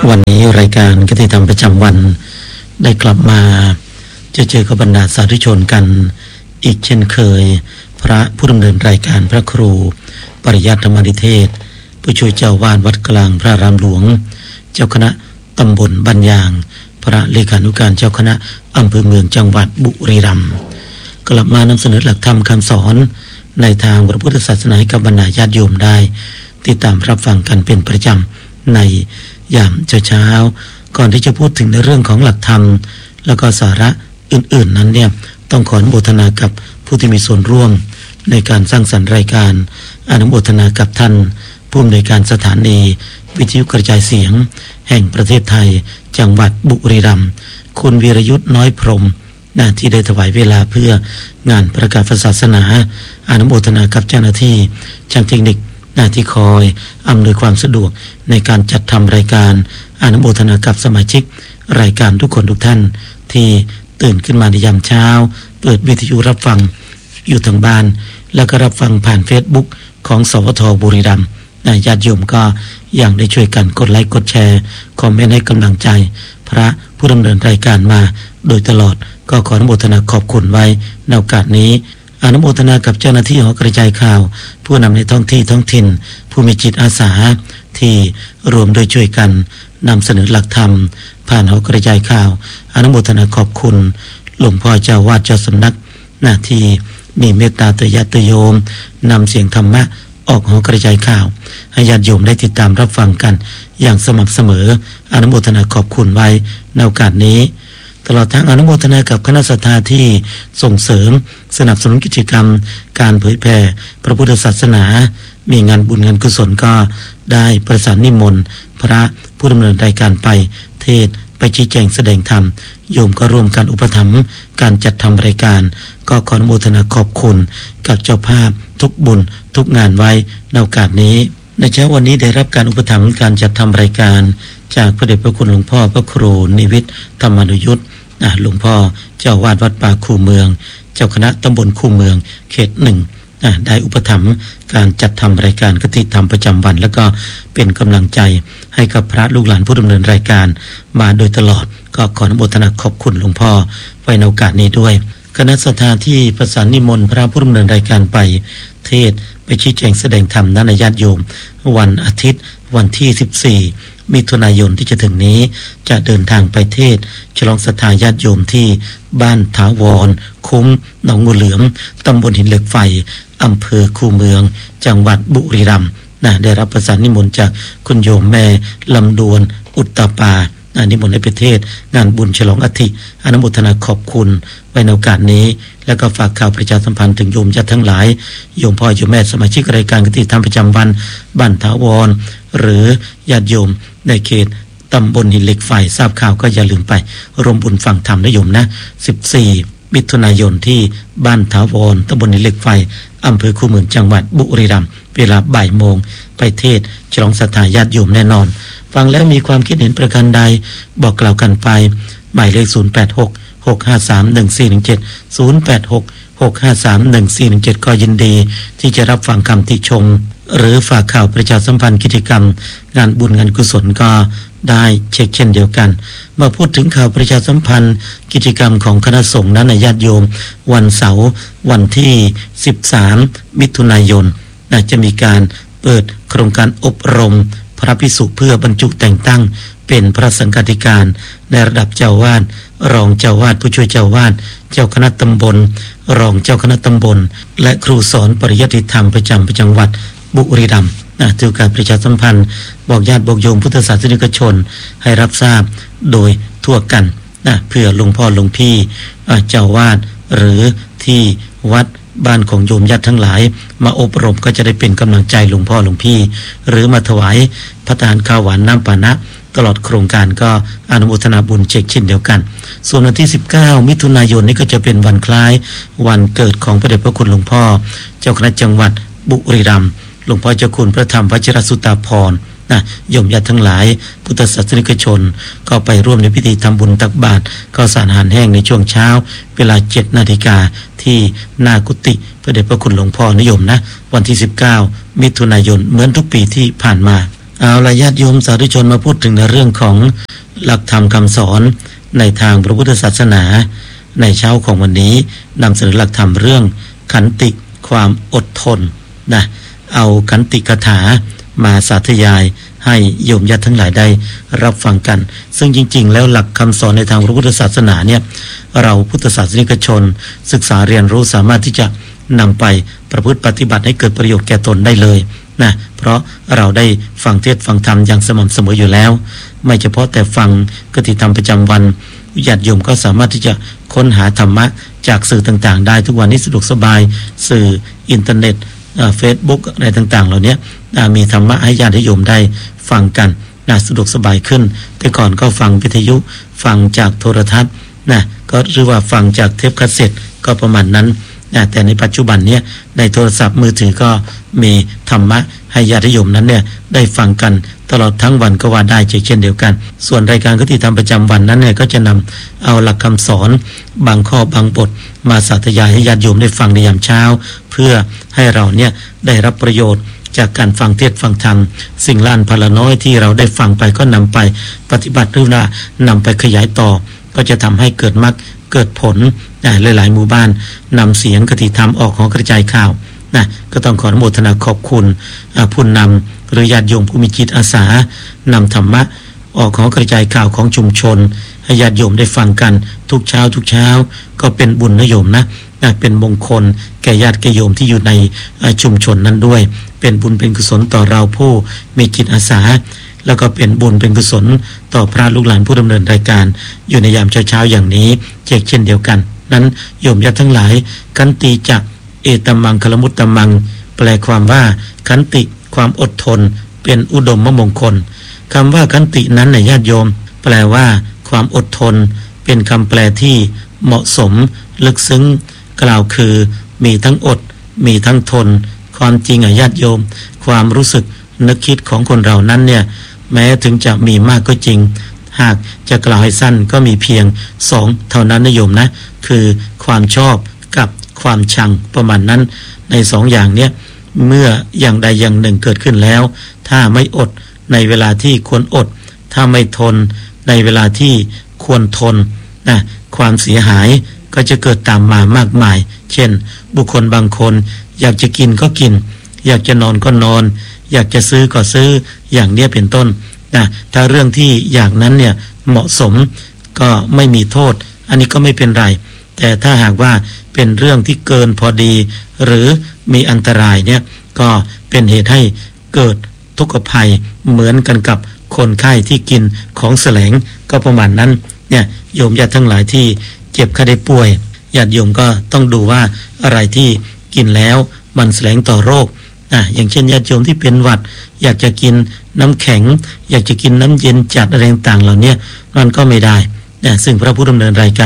วันนี้รายการคติธรรมประจำวันได้กลับมาเจอกับบรรดาสาธุชนกันอีกเช่นเคยพระผู้ดำเนินรายการพระครูปริยัติธรรมนิเทศผู้ช่วยเจ้าวาดวัดกลางพระรามหลวงเจ้าคณะตำบลบ้านยางพระเลขานุการเจ้าคณะอำเภอเมืองจังหวัดบุรีรัมย์กลับมานำเสนอหลักธรรมคำสอนในทางพระพุทธศาสนาให้กับบรรดาญาติโยมได้ติดตามรับฟังกันเป็นประจำในยามเช้าก่อนที่จะพูดถึงในเรื่องของหลักธรรมแล้วก็สาระอื่นๆนั้นเนี่ยต้องขออนุโมทนากับผู้ที่มีส่วนร่วมในการสร้างสรรค์รายการอนุโมทนากับท่านผู้อำนวยการสถานีวิทยุกระจายเสียงแห่งประเทศไทยจังหวัดบุรีรัมย์คุณวีรยุทธ์น้อยพรหมที่ได้ถวายเวลาเพื่องานประกาศศาสนาอนุโมทนากับเจ้าหน้าที่ช่างเทคนิคที่คอยอำนวยความสะดวกในการจัดทำรายการอนุโมทนากับสมาชิกรายการทุกคนทุกท่านที่ตื่นขึ้นมาในยามเช้าเปิดวิทยุรับฟังอยู่ทางบ้านแล้วก็รับฟังผ่าน Facebook ของสวทบุรีรัมย์ญาติโยมก็ยังได้ช่วยกันกดไลค์กดแชร์คอมเมนต์ให้กำลังใจพระผู้ดำเนินรายการมาโดยตลอดก็ขออนุโมทนาขอบคุณไว้ในโอกาสนี้อนุโมทนากับเจ้าหน้าที่หอกระจายข่าวผู้นำในท้องที่ท้องถิ่นผู้มีจิตอาสาที่รวมโดยช่วยกันนำเสนอหลักธรรมผ่านหอกระจายข่าวอนุโมทนาขอบคุณหลวงพ่อเจ้าวาดเจ้าสำนักที่มีเมตตาต่อญาติโยมนำเสียงธรรมะออกหอกระจายข่าวให้ญาติโยมได้ติดตามรับฟังกันอย่างสม่ำเสมออนุโมทนาขอบคุณไว้ในโอกาสนี้ตลอดทั้งอนุโมทนากับคณะศรัทธาที่ส่งเสริมสนับสนุนกิจกรรมการเผยแผ่พระพุทธศาสนามีงานบุญงานกุศลก็ได้ประสานนิมนต์พระผู้ดำเนินรายการไปเทศไปชี้แจงแสดงธรรมโยมก็ร่วมกันอุปถัมภ์การจัดทำรายการก็ขออนุโมทนาขอบคุณกับเจ้าภาพทุกบุญทุกงานไว้ในโอกาสนี้ในเช้าวันนี้ได้รับการอุปถัมภ์การจัดทำรายการจากพระเดชพระคุณหลวงพ่อพระครูนิวิทย์ธรรมานุยุตหลวงพ่อเจ้าวาดวัดป่าคูเมืองเจ้าคณะตำบลคูเมืองเขตหนึ่งได้อุปถัมภ์การจัดทำรายการคติธรรมประจำวันแล้วก็เป็นกำลังใจให้กับพระลูกหลานผู้ดำเนินรายการมาโดยตลอดก็ขออนุโมทนาขอบคุณหลวงพ่อไว้ในโอกาสนี้ด้วยคณะศรัทธาที่ประสานนิมนต์พระผู้ดำเนินรายการไปเทศไปชี้แจงแสดงธรรมนั้นญาติโยมวันอาทิตย์วันที่14มิถุนายนที่จะถึงนี้จะเดินทางไปเทศฉลองศรัทธาญาติโยมที่บ้านถาวรคุ้มหนองงูเหลือมตำบลหินเหล็กไฟอำเภอคูเมืองจังหวัดบุรีรัมย์ได้รับประสานนิมนต์จากคุณโยมแม่ลำดวนอุตตปานิมนต์ให้ไปเทศงานบุญฉลองอธิอนุโมทนาขอบคุณไว้ในโอกาสนี้แล้วก็ฝากข่าวประชาสัมพันธ์ถึงโยมญาติทั้งหลายโยมพ่อโยมแม่สมาชิกรายการคติธรรมประจำวันบ้านถาวรหรือญาติโยมในเขตตำบลหินเหล็กไฟทราบข่าวก็อย่าลืมไปร่วมบุญฟังธรรมนะโยมนะ14มิถุนายนที่บ้านถาวรตำบลหินเหล็กไฟอำเภอคูเมืองจังหวัดบุรีรัมย์เวลาบ่ายโมงไปเทศฉลองศรัทธาญาติโยมแน่นอนฟังแล้วมีความคิดเห็นประการใดบอกกล่าวกันไปหมายเลข086-653-1417 086-653-1417ก็ยินดีที่จะรับฟังคำติชมหรือฝากข่าวประชาสัมพันธ์กิจกรรมงานบุญงานกุศลก็ได้เช็คเช่นเดียวกันมาพูดถึงข่าวประชาสัมพันธ์กิจกรรมของคณะสงฆ์นั้นญาติโยมวันเสาร์วันที่13มิถุนายนจะมีการเปิดโครงการอบรมพระภิกษุเพื่อบรรจุแต่งตั้งเป็นพระสังฆาธิการในระดับเจ้าวาดรองเจ้าวาดผู้ช่วยเจ้าวาดเจ้าคณะตำบลรองเจ้าคณะตำบลและครูสอนปริยัติธรรมประจำจังหวัดบุรีรัมย์ถือการประชาสัมพันธ์บอกญาติบอกโยมพุทธศาสนิกชนให้รับทราบโดยทั่วกันเพื่อหลวงพ่อหลวงพี่เจ้าวาดหรือที่วัดบ้านของโยมญาติทั้งหลายมาอบรมก็จะได้เป็นกำลังใจหลวงพ่อหลวงพี่หรือมาถวายพระทานข้าวหวานน้ำปานะตลอดโครงการก็อนุโมทนาบุญเช็คเช่นเดียวกันส่วนวันที่19มิถุนายนนี้ก็จะเป็นวันคล้ายวันเกิดของพระเดชพระคุณหลวงพ่อเจ้าคณะจังหวัดบุรีรัมย์หลวงพ่อเจ้าคุณพระธรรมวชิรสุตตาภรณ์โยมญาติทั้งหลายพุทธศาสนิกชนก็ไปร่วมในพิธีทำบุญตักบาตรข้าวสารอาหารแห้งในช่วงเช้าเวลา 7 นาฬิกาที่หน้ากุฏิพระเดชพระคุณหลวงพ่อนิยมนะวันที่19มิถุนายนเหมือนทุกปีที่ผ่านมาเอาละญาติโยมสาธุชนมาพูดถึงในเรื่องของหลักธรรมคำสอนในทางพระพุทธศาสนาในเช้าของวันนี้นำเสนอหลักธรรมเรื่องขันติความอดทนนะเอาขันติกถามาสาธยายให้โยมญาติทั้งหลายได้รับฟังกันซึ่งจริงๆแล้วหลักคำสอนในทางพระพุทธศาสนาเนี่ยเราพุทธศาสนิกชนศึกษาเรียนรู้สามารถที่จะนำไปประพฤติปฏิบัติให้เกิดประโยชน์แก่ตนได้เลยนะเพราะเราได้ฟังเทศน์ฟังธรรมอย่างสม่ำเสมออยู่แล้วไม่เฉพาะแต่ฟังคติธรรมประจำวันญาติโยมก็สามารถที่จะค้นหาธรรมะจากสื่อต่างๆได้ทุกวันนี้สะดวกสบายสื่ออินเทอร์เน็ตFacebook อะไรต่างๆเหล่านี้มีธรรมะให้ญาติโยมได้ฟังกันสะดวกสบายขึ้นแต่ก่อนก็ฟังวิทยุฟังจากโทรทัศน์ก็หรือว่าฟังจากเทปคาสเซ็ตก็ประมาณนั้นแต่ในปัจจุบันเนี้ยในโทรศัพท์มือถือก็มีธรรมะให้ญาติโยมนั้นเนี่ยได้ฟังกันตลอดทั้งวันก็ว่าได้เช่นเดียวกันส่วนรายการคติธรรมประจำวันนั้นเนี่ยก็จะนำเอาหลักคำสอนบางข้อบางบทมาสาธยายให้ญาติโยมได้ฟังในยามเช้าเพื่อให้เราเนี่ยได้รับประโยชน์จากการฟังเทศน์ฟังธรรมสิ่งล้านพละน้อยที่เราได้ฟังไปก็นำไปปฏิบัติหรือว่านำไปขยายต่อก็จะทำให้เกิดมรรคเกิดผลหลายๆหมู่บ้านนำเสียงคติธรรมออกของกระจายข่าวก็ต้องขออนุโมทนาขอบคุณผู้นำหรือญาติโยมผู้มีจิตอาสานำธรรมะออกของกระจายข่าวของชุมชนให้ญาติโยมได้ฟังกันทุกเช้าก็เป็นบุญนะโยมนะเป็นมงคลแก่ญาติแก่โยมที่อยู่ในชุมชนนั้นด้วยเป็นบุญเป็นกุศลต่อเราผู้มีจิตอาสาแล้วก็เป็นบุญเป็นกุศลต่อพระลูกหลานผู้ดำเนินรายการอยู่ในยามเช้าอย่างนี้เช่นเดียวกันนั้นโยมญาติทั้งหลายขันติจักเอตมังคลมุตตมังแปลความว่าขันติความอดทนเป็นอุดมมงคลคำว่าขันตินั้นในญาติโยมแปลว่าความอดทนเป็นคำแปลที่เหมาะสมลึกซึ้งกล่าวคือมีทั้งอดมีทั้งทนความจริงญาติโยมความรู้สึกนึกคิดของคนเรานั้นเนี่ยแม้ถึงจะมีมากก็จริงหากจะกล่าวให้สั้นก็มีเพียง2เท่านั้นนะโยมนะคือความชอบกับความชังประมาณนั้นใน2อย่างเนี้ยเมื่ออย่างใดอย่างหนึ่งเกิดขึ้นแล้วถ้าไม่อดในเวลาที่ควรอดถ้าไม่ทนในเวลาที่ควรทนความเสียหายก็จะเกิดตามมามากมายเช่นบุคคลบางคนอยากจะกินก็กินอยากจะนอนก็นอนอยากจะซื้อก็ซื้ออย่างเนี้ยเป็นต้นถ้าเรื่องที่อย่างนั้นเนี่ยเหมาะสมก็ไม่มีโทษอันนี้ก็ไม่เป็นไรแต่ถ้าหากว่าเป็นเรื่องที่เกินพอดีหรือมีอันตรายเนี่ยก็เป็นเหตุให้เกิดทุกขภัยเหมือนกันกับคนไข้ที่กินของแสลงก็ประมาณนั้นเนี่ยโยมญาติทั้งหลายที่เจ็บไข้ได้ป่วยญาติโยมก็ต้องดูว่าอะไรที่กินแล้วมันแสลงต่อโรคอย่างเช่นญาติโยมที่เป็นหวัดอยากจะกินน้ำแข็งอยากจะกินน้ำเย็นจัดอะไรต่างๆเหล่านี้มันก็ไม่ได้ซึ่งพระผู้ดำเนินรายการ